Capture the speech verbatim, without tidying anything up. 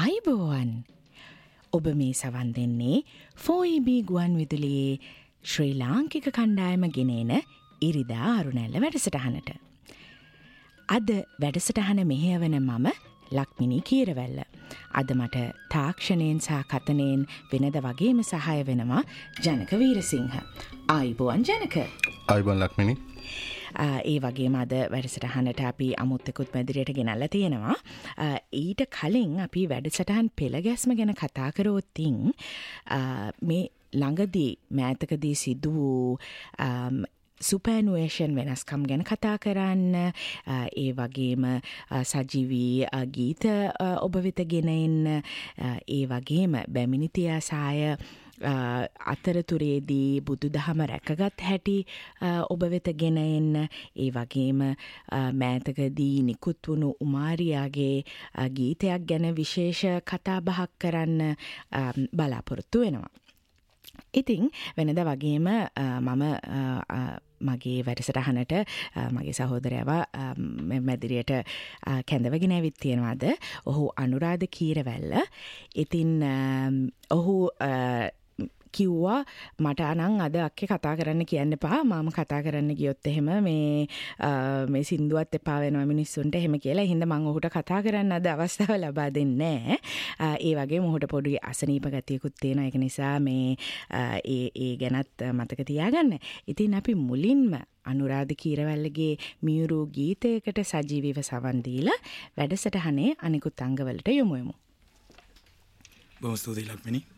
ආයුබෝවන්. ඔබ මේ සවන් දෙන්නේ ෆෝර් ඊ බී ගුවන් විදුලියේ ශ්‍රී ලාංකික කණ්ඩායම ගෙනෙන ඉරිදා අරුණැල්ල වැඩසටහනට. අද වැඩසටහන මෙහෙයවන මම ලක්මිනී කීරවැල්ල. අද මට තාක්ෂණයෙන් සහ කතනයෙන් වෙනද වගේම සහාය වෙනවා ජනක වීරසිංහ. ආයුබෝවන් ජනක. ආයුබෝවන් ලක්මිනී. ඒ වගේම අද වැඩසටහනට අපි අමුත්තකුත් මැදිරියට ගෙනල්ලා තියෙනවා. ඊට කලින් අපි වැඩසටහන් පෙළගැස්ම ගැන කතා කරොත්තින් මේ ළඟදී මෑතකදී සිදු වූ සුපෑනුවේෂන් වෙනස්කම් ගැන කතා කරන්න, ඒ වගේම සජීවී ගීත ඔබ වෙත ගෙන එන්න, ඒ වගේම බැමිණිතියාසාය අතරතුරේදී බුදු දහම රැකගත් හැටි ඔබ වෙත ගෙන එන්න, ඒ වගේම මෑතකදී නිකුත් වුණු උමාරියාගේ ගීතයක් ගැන විශේෂ කතා බහක් කරන්න බලාපොරොත්තු වෙනවා. ඉතින් වෙනද වගේම මම මගේ වැඩසටහනට මගේ සහෝදරයව මැදිරියට කැඳවගෙන ඇවිත් තියෙනවාද. ඔහු අනුරාධ කීරවැල්ල. ඉතින් ඔහු කිව්වා මට අනං අද අක්කේ කතා කරන්න කියන්න එපා, මම කතා කරන්න ගියොත් එහෙම මේ මේ සින්දුවත් එපා වෙනවා මිනිස්සුන්ට එහෙම කියලා. හින්දා මම ඔහුට කතා කරන්න අද අවස්ථාව ලබා දෙන්නේ නැහැ. ඒ වගේම ඔහුට පොඩි අසනීප ගතියකුත් තියෙනවා. ඒක නිසා මේ ඒ ඒ ගැනත් මතක තියාගන්න. ඉතින් අපි මුලින්ම අනුරාධ කීරවැල්ලගේ මියුරු ගීතයකට සජීවීව සවන් දීලා වැඩසටහනේ අනිකුත් අංගවලට යොමු වෙමු. බොහොම ස්තුතියි ලක්මිනී.